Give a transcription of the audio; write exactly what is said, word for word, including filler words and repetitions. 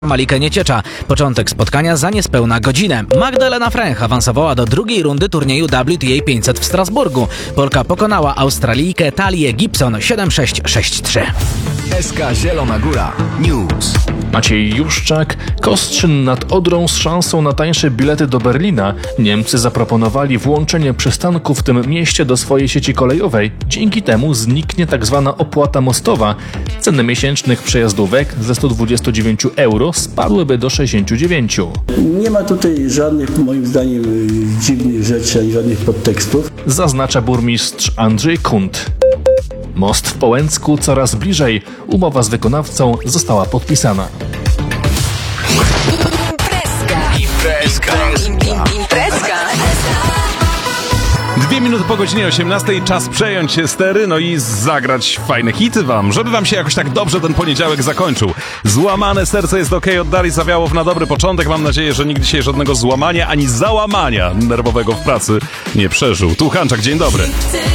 Malikę Nieciecza. Początek spotkania za niespełna godzinę. Magdalena Fręch awansowała do drugiej rundy turnieju W T A pięćset w Strasburgu. Polka pokonała Australijkę Talię Gibson siedem sześć sześć trzy. S K Zielona Góra News. Maciej Juszczak, Kostrzyn nad Odrą z szansą na tańsze bilety do Berlina. Niemcy zaproponowali włączenie przystanku w tym mieście do swojej sieci kolejowej. Dzięki temu zniknie tzw. opłata mostowa. Ceny miesięcznych przejazdówek ze sto dwadzieścia dziewięć euro spadłyby do sześćdziesiąt dziewięć. Nie ma tutaj żadnych, moim zdaniem, dziwnych rzeczy, ani żadnych podtekstów. Zaznacza burmistrz Andrzej Kunt. Most w Połęcku coraz bliżej. Umowa z wykonawcą została podpisana. Imprezka. Imprezka. Dwie minuty po godzinie osiemnastej, czas przejąć się stery, no i zagrać fajne hity wam, żeby wam się jakoś tak dobrze ten poniedziałek zakończył. Złamane serce jest okej, od Darii Zawiałow na dobry początek. Mam nadzieję, że nikt dzisiaj żadnego złamania ani załamania nerwowego w pracy nie przeżył. Tu Hanczak, dzień dobry.